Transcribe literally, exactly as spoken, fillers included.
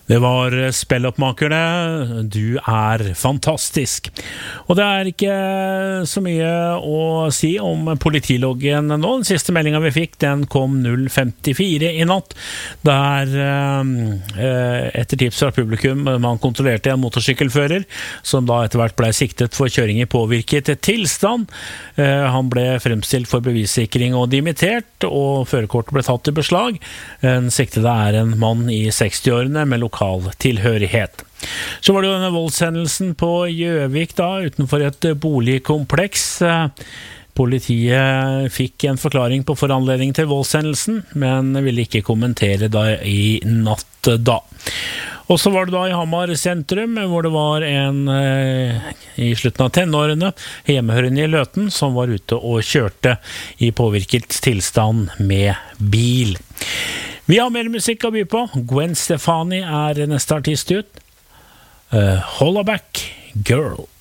Det var Spelloppmakerne, du er fantastisk. Og det er ikke så mye å si om politiloggen nå. Den siste meldingen vi fikk, den kom null femtifire i natt, der eh, etter tips fra publikum man kontrollerte en motorsykkelfører, som da etter hvert ble siktet for kjøring i påvirket tilstand. Eh, han ble fremstilt for bevissikring og dimittert, og førerkortet ble tatt i beslag. Den siktede er en mann i sekstiårene med lokal tilhørighet. Så var det jo denne voldshendelsen på Gjøvik da, utenfor et boligkompleks. Politiet fikk en forklaring på foranledning til voldshendelsen, men ville ikke kommentere da i natt da. Og så var det da i Hamar sentrum, hvor det var en eh, i slutten av tenårene, hjemmehørende i Løten, som var ute og kjørte i påvirket tilstand med bil. Vi har mer musikk å by på. Gwen Stefani er neste artist ut. Uh, Hollaback Girl.